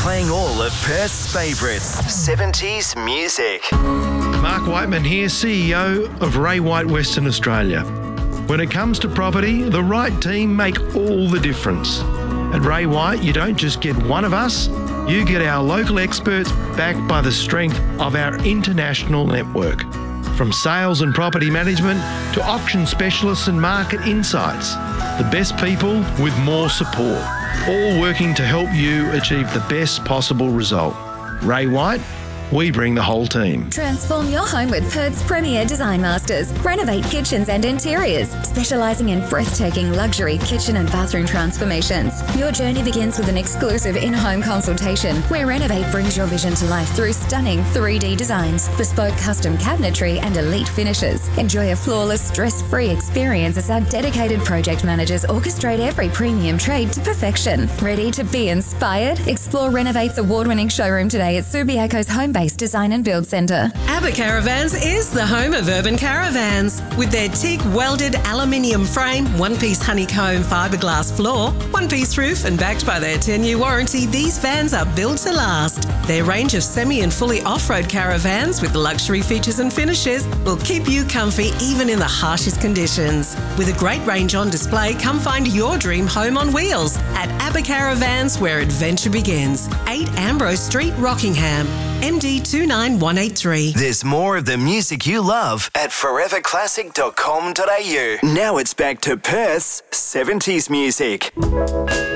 playing all of Perth's favourites, 70s music. Mark Whiteman here, CEO of Ray White Western Australia. When it comes to property, the right team make all the difference. At Ray White, you don't just get one of us, you get our local experts backed by the strength of our international network. From sales and property management to auction specialists and market insights, the best people with more support, all working to help you achieve the best possible result. Ray White, we bring the whole team. Transform your home with Perth's premier design masters. Renovate kitchens and interiors, specialising in breathtaking luxury kitchen and bathroom transformations. Your journey begins with an exclusive in-home consultation where Renovate brings your vision to life through stunning 3D designs, bespoke custom cabinetry and elite finishes. Enjoy a flawless, stress-free experience as our dedicated project managers orchestrate every premium trade to perfection. Ready to be inspired? Explore Renovate's award-winning showroom today at Subiaco's home-based design and build centre. ABBA Caravans is the home of urban caravans. With their teak welded aluminium frame, one-piece honeycomb fiberglass floor, one-piece roof and backed by their 10-year warranty, these vans are built to last. Their range of semi and fully off-road caravans with luxury features and finishes will keep you comfy even in the harshest conditions. With a great range on display, come find your dream home on wheels at ABBA Caravans, where adventure begins. 8 Ambrose Street, Rockingham. MD 29183. There's more of the music you love at foreverclassic.com.au. Now it's back to Perth's 70s music.